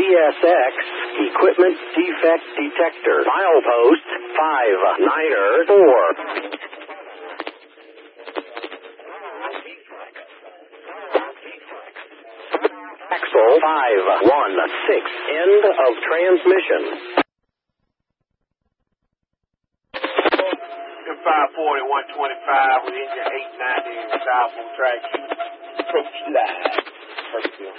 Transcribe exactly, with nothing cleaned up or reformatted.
S X Equipment Defect Detector. Milepost five niner four. Axle five one six. End of transmission. five forty, one twenty-five with engine eight ninety southbound track. Approach live.